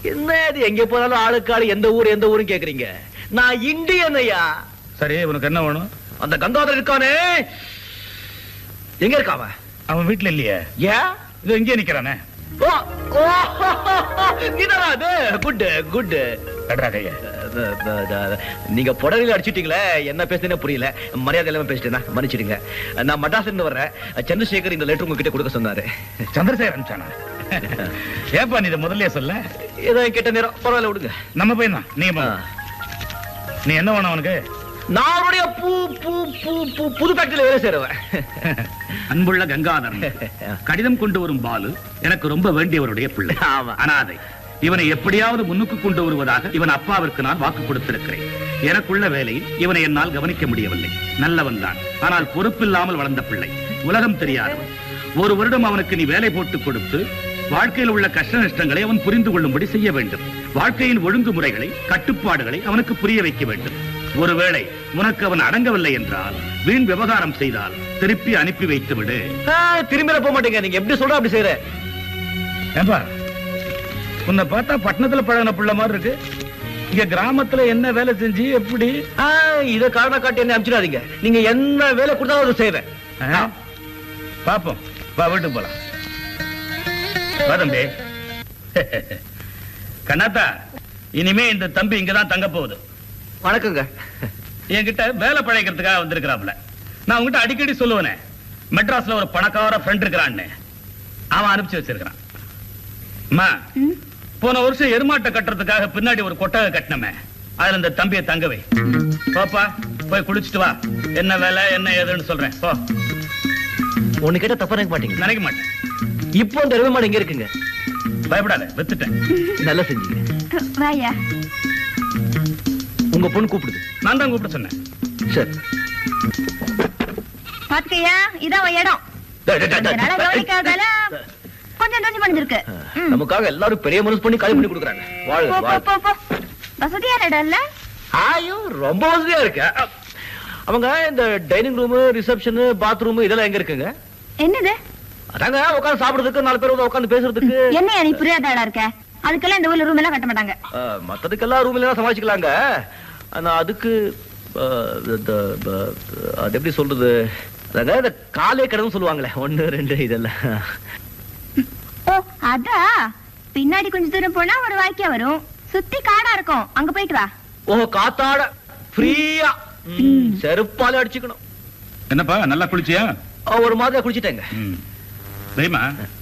என்ன இது எங்க போனாலும் ஆளுக்காளு எந்த ஊரும் கேக்குறீங்க? நான் இந்தியன் ஐயா. சரி, உனக்கு என்ன வேணும்? அந்த கங்காதரன் இருக்கானே, எங்க இருக்காவ? அவன் வீட்டுல இல்லையே. ஏன் இது எங்கே நிக்கிறானே? நீங்க புடவையில அடிச்சிட்டீங்களே, என்ன பேசுனே புரியல. மரியாதை இல்லாம பேசிட்டேன், மன்னிச்சிடுங்க. நான் மட்ராஸ்ல இருந்து வர்றேன். சந்திரசேகர் இந்த லெட்டர் உங்ககிட்ட கொடுக்க சொன்னாரு. சந்திரசேகர் அனுப்பிச்சானா? ஏப்பா நீ இதை முதல்லயே சொல்ல. ஏதோ கெட்ட நேரம், பரவாயில்ல விடுங்க. நம்ம போய் தான் நீ என்ன வேணும் அவனுக்கு? நான் அவருடைய புது ஃபேக்டரியில வேலை செய்றவன். அன்புள்ள கங்காதரன், கடிதம் கொண்டு வரும் பாலு எனக்கு ரொம்ப வேண்டியவருடைய பிள்ளை. அனாதை. இவனை எப்படியாவது முன்னுக்கு கொண்டு வருவதாக இவன் அப்பாவிற்கு நான் வாக்கு கொடுத்திருக்கிறேன். எனக்குள்ள வேலையில் இவனை என்னால் கவனிக்க முடியவில்லை. நல்லவன் தான், ஆனால் பொறுப்பில்லாமல் வளர்ந்த பிள்ளை, உலகம் தெரியாதவன். ஒரு வருடம் அவனுக்கு நீ வேலை போட்டு கொடுத்து வாழ்க்கையில் உள்ள கஷ்ட நஷ்டங்களை அவன் புரிந்து கொள்ளும்படி செய்ய வேண்டும். வாழ்க்கையின் ஒழுங்குமுறைகளை, கட்டுப்பாடுகளை அவனுக்கு புரிய வைக்க வேண்டும். ஒருவேளை உனக்கு அவன் அடங்கவில்லை என்றால், வீண் விவகாரம் செய்தால் திருப்பி அனுப்பி வைத்து விடு. திரும்பி போக மாட்டேங்க. நீங்க எப்படி சொல்ற அப்படி செய்யற. ஏப்பா, உன்னை பார்த்தா பட்டணத்துல பழகின பிள்ளை மாதிரி இருக்கு. இங்க கிராமத்துல என்ன வேலை செஞ்சு எப்படி? இத காரணம் காட்டி என்ன அனுப்பிச்சிடாதீங்க. நீங்க என்ன வேலை கொடுத்தாலும் அதை செய்வேன். பாப்போம், வா வீட்டுக்கு போலாம். தம்பி கண்ணாத்தா, இனிமே இந்த தம்பி இங்கதான் தங்க போகுது. வணக்கங்க. என்கிட்ட வேலை பழகிறதுக்காக வந்திருக்கிறாப்ல. நான் உங்ககிட்ட அடிக்கடி சொல்லுவேனே, மெட்ராஸ்ல ஒரு பணக்கார ஃப்ரெண்ட் இருக்கிறான்னு. அவன் அனுப்பிச்சு வச்சிருக்கான். அம்மா, போன வருஷம் எருமாட்டை கட்டுறதுக்காக பின்னாடி ஒரு கொட்டகை கட்டினமே, அதுல இந்த தம்பியை தங்கவை. பாப்பா, போய் குளிச்சுட்டு வா. என்ன வேலை என்ன ஏதுன்னு சொல்றேன். போ. ஒண்ணு கேட்டா தப்பா நினைக்க மாட்டீங்க? நினைக்க மாட்டேன். இப்போ அந்த எருமை மாடு எங்க இருக்குங்க? பயப்படாத, வித்துட்டேன். நல்லா செஞ்சீங்க. உங்க பொண்ணு கூப்பிடுது. நான் தான் கூப்பிட சொன்னேன். சரி. பாத்துக்கையா, இதான் இடம். கொஞ்சம் தண்ணி பண்ணிருக்கு. நமக்காக எல்லாரும் பெரிய மனசு பண்ணி காலி பண்ணி கொடுக்குறாங்க. வசதியான இடம் இல்ல? ஐயோ, ரொம்ப வசதியா இருக்கு. அவங்க இந்த டைனிங் ரூம், ரிசப்ஷன், பாத்ரூம் இதெல்லாம் எங்க இருக்குங்க? என்னது? அதாங்க உட்கார்ந்து சாப்பிடுறதுக்கு, 4 பேர் உட்கார்ந்து பேசுறதுக்கு. என்ன நீ புரியாத இடம் இருக்க? அதுக்கெல்லாம் இந்த ஊர்ல ரூம் எல்லாம் கட்ட மாட்டாங்க. மத்ததுக்கெல்லாம் ரூம் எல்லாம் சமாளிச்சுக்கலாங்க. ஆனா அதுக்கு அது எப்படி சொல்றது, அதாங்க இந்த காலே கடன்னு சொல்லுவாங்களே, 1 2 இதெல்லாம். ஓ, அதா. பின்னாடி கொஞ்சம் தூரம் போனா ஒரு வாய்க்கா வரும். சுத்தி காடா இருக்கும், அங்க போயிட்டு வா. ஓ, காத்தாட ஃப்ரீயா செருப்பால அடிச்சுக்கணும். என்னப்பா, நல்லா குளிச்சியா? ஒரு மாதிரி குளிச்சிட்டேங்க. தெரியுமா,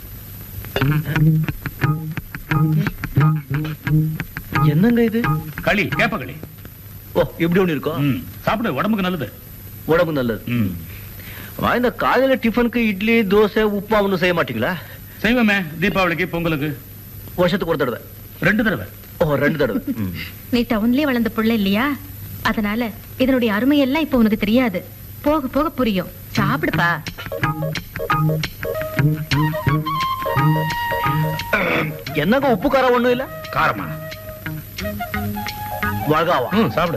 என்னங்க இது? களி, கேப்ப களி. ஓ, இப்படி ஒண்ணு இருக்கும். சாப்பிடு, உடம்புக்கு நல்லது. உடம்பு நல்லது. இந்த காலையில டிஃபனுக்கு இட்லி, தோசை, உப்புமா ஒண்ணும் செய்ய மாட்டீங்களா? செய்வோமே, தீபாவளிக்கு, பொங்கலுக்கு. வருஷத்துக்கு ஒரு தடவை? 2 தடவை. ஓ, 2 தடவை. நீ டவுன்லயே வளர்ந்த புள்ள இல்லையா, அதனால இதனுடைய அருமை எல்லாம் இப்ப உனக்கு தெரியாது. போக போக புரியும். சாப்பிடுப்பா. என்னங்க உப்பு காரம் ஒண்ணும் இல்ல? காரமா? வாழ்காவா? சாப்பிடு.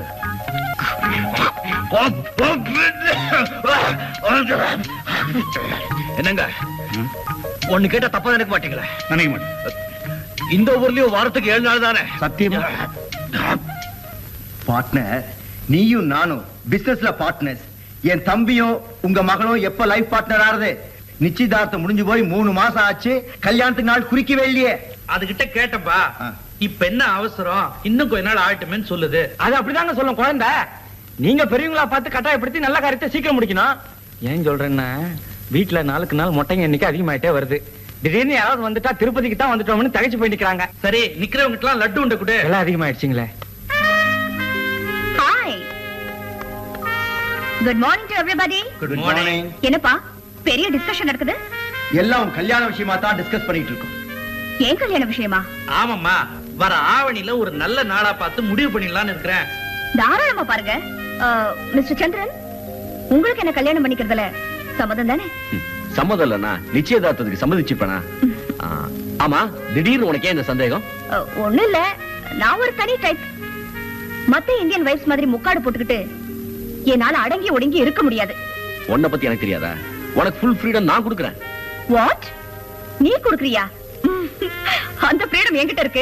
என்னங்க ஒண்ணு கேட்டா தப்பா நினைக்க மாட்டீங்களா? நினைக்க மாட்டேன். இந்த ஊர்லயும் வாரத்துக்கு 7 நாள் தானே? சத்தியமா. பார்ட்னர், நீயும் நானும் பிசினஸ்ல பார்ட்னர்ஸ். என் தம்பியும் உங்க மகளும் எப்ப லைஃப் பார்ட்னர் ஆறுது? நிச்சயதார்த்தம் முடிஞ்சு போய் 3 மாசம் ஆச்சு, கல்யாணத்துக்கு நாள் குறிக்கவே இல்லையே. அதுகிட்ட கேட்டப்பா, இப்ப என்ன அவசரம், இன்னும் கொஞ்ச நாள் ஆகட்டுமேன்னு சொல்லுது. அது அப்படிதாங்க சொல்லும் குழந்தை. நீங்க பெரியவங்களா பார்த்து கட்டாயப்படுத்தி நல்ல காரியத்தை சீக்கிரம் முடிக்கணும். ஏன் சொல்றேன்னா, வீட்டுல நாளுக்கு நாள் மொட்டைங்க எண்ணிக்கை அதிகமாயிட்டே வருது. திடீர்னு யாராவது வந்துட்டா திருப்பதிக்கு தான் வந்துட்டோம்னு தகைச்சு போய் நிக்கிறாங்க. சரி, நிக்கிறவங்க எல்லாம் லட்டு உண்டு கூட. எல்லாம் அதிகமாயிடுச்சுங்களே. Hi, good morning to everybody. Good morning. என்னப்பா பெரிய டிஸ்கஷன் நடக்குது? எல்லாம் கல்யாண விஷயமா தான் டிஸ்கஸ் பண்ணிட்டு இருக்கோம். ஏன் கல்யாண விஷயமா? ஆமாம்மா, வர ஆவணில ஒரு நல்ல நாளா பார்த்து முடிவு பண்ணிடலாம்னு இருக்கிறேன். தாராளமா பாருங்க. மிஸ்டர் சந்திரன், உங்களுக்கு என்ன கல்யாணம் பண்ணிக்கிறதுல சம்மதம் தானே? சம்மதம் இல்லனா நிச்சயதார்த்தத்துக்கு சம்மதிச்சுப்பேனா? ஆமா, திடீர்னு உனக்கே இந்த சந்தேகம்? ஒண்ணும் இல்ல, நான் ஒரு தனி டைப். மத்த இந்தியன் வைஃப்ஸ் மாதிரி முக்காடு போட்டுக்கிட்டு என்னால அடங்கி ஒடுங்கி இருக்க முடியாது. உன்னை பத்தி எனக்கு தெரியாதா? உனக்கு ஃபுல் ஃப்ரீடம் நான் கொடுக்கறேன். வாட்? நீ கொடுக்கறியா? அந்த ஃப்ரீடம் என்கிட்ட இருக்கு.